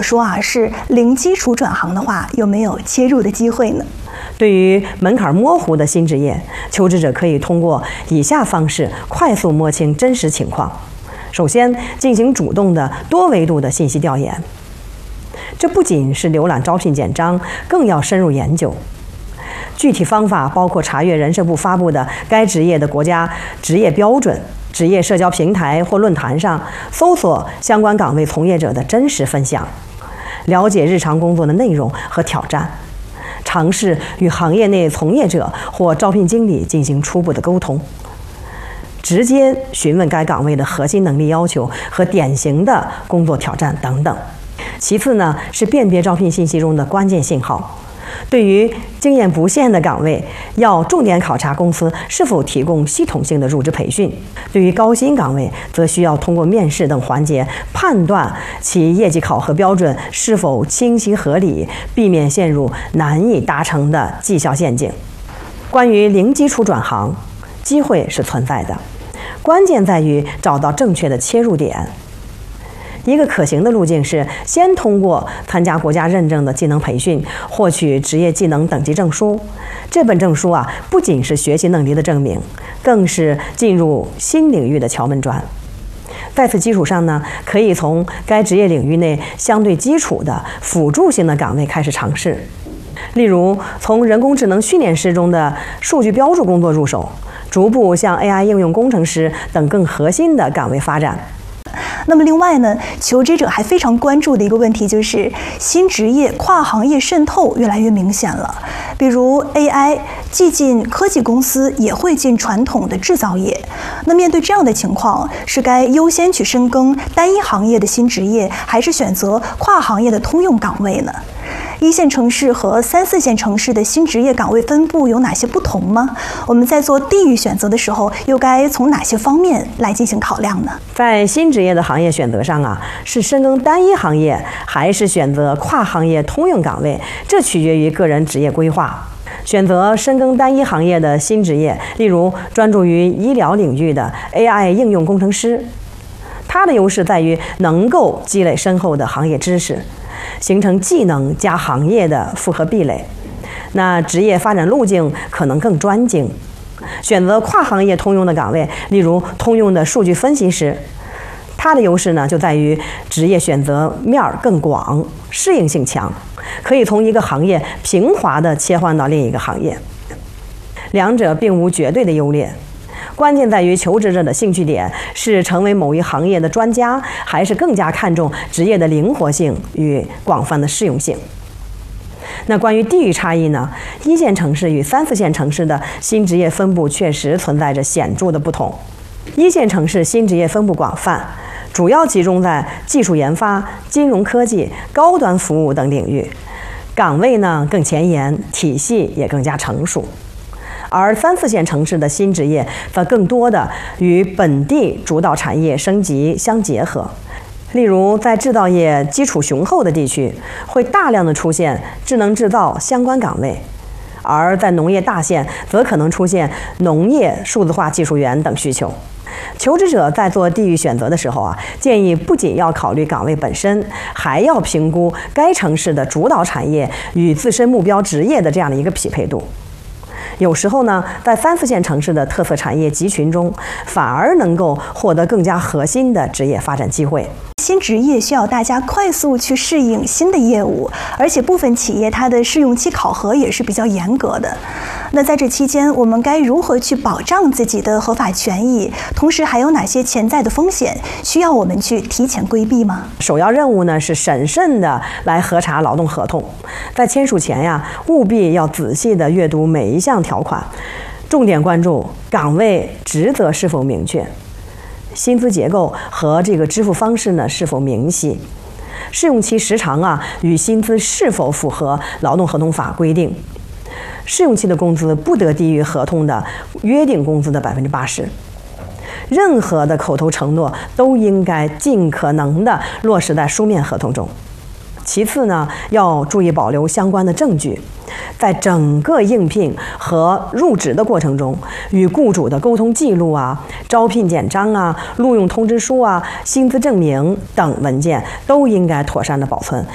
说是零基础转行的话，有没有切入的机会呢？ 对于门槛模糊的新职业，求职者可以通过以下方式快速摸清真实情况。首先，进行主动的多维度的信息调研，这不仅是浏览招聘简章，更要深入研究。具体方法包括查阅人社部发布的该职业的国家职业标准，职业社交平台或论坛上搜索相关岗位从业者的真实分享，了解日常工作的内容和挑战，尝试与行业内从业者或招聘经理进行初步的沟通，直接询问该岗位的核心能力要求和典型的工作挑战等等。其次呢，是辨别招聘信息中的关键信号。对于经验不限的岗位，要重点考察公司是否提供系统性的入职培训；对于高薪岗位，则需要通过面试等环节判断其业绩考核标准是否清晰合理，避免陷入难以达成的绩效陷阱。关于零基础转行，机会是存在的，关键在于找到正确的切入点。一个可行的路径是先通过参加国家认证的技能培训，获取职业技能等级证书。这本证书不仅是学习能力的证明，更是进入新领域的敲门砖。在此基础上呢，可以从该职业领域内相对基础的辅助性的岗位开始尝试，例如从人工智能训练师中的数据标注工作入手，逐步向 AI 应用工程师等更核心的岗位发展。 那么另外呢，求职者还非常关注的一个问题就是新职业跨行业渗透越来越明显了。比如 AI 既进科技公司，也会进传统的制造业。那面对这样的情况，是该优先去深耕单一行业的新职业，还是选择跨行业的通用岗位呢？一线城市和3、4线城市的新职业岗位分布有哪些不同吗？我们在做地域选择的时候，又该从哪些方面来进行考量呢？ 在新职业的行业选择上是深耕单一行业，还是选择跨行业通用岗位，这取决于个人职业规划。选择深耕单一行业的新职业，例如专注于医疗领域的 AI 应用工程师，它的优势在于能够积累深厚的行业知识，形成技能加行业的复合壁垒，那职业发展路径可能更专精。选择跨行业通用的岗位，例如通用的数据分析师，它的优势呢就在于职业选择面更广，适应性强，可以从一个行业平滑地切换到另一个行业。两者并无绝对的优劣，关键在于求职者的兴趣点是成为某一行业的专家，还是更加看重职业的灵活性与广泛的适用性。那关于地域差异呢，一线城市与3、4线城市的新职业分布确实存在着显著的不同。一线城市新职业分布广泛，主要集中在技术研发、金融科技、高端服务等领域，岗位呢更前沿，体系也更加成熟。而3、4线城市的新职业则更多的与本地主导产业升级相结合。例如在制造业基础雄厚的地区，会大量的出现智能制造相关岗位，而在农业大县则可能出现农业数字化技术员等需求。求职者在做地域选择的时候建议不仅要考虑岗位本身，还要评估该城市的主导产业与自身目标职业的这样的一个匹配度。有时候呢，在3、4线城市的特色产业集群中，反而能够获得更加核心的职业发展机会。 新职业需要大家快速去适应新的业务，而且部分企业它的试用期考核也是比较严格的。那在这期间，我们该如何去保障自己的合法权益？同时还有哪些潜在的风险需要我们去提前规避吗？ 首要任务呢是审慎的来核查劳动合同，在签署前务必要仔细的阅读每一项条款，重点关注岗位职责是否明确，薪资结构和这个支付方式呢是否明晰，试用期时长与薪资是否符合劳动合同法规定，试用期的工资不得低于合同的约定工资的80%。任何的口头承诺都应该尽可能的落实在书面合同中。其次呢，要注意保留相关的证据，在整个应聘和入职的过程中，与雇主的沟通记录招聘简章录用通知书薪资证明等文件都应该妥善的保存。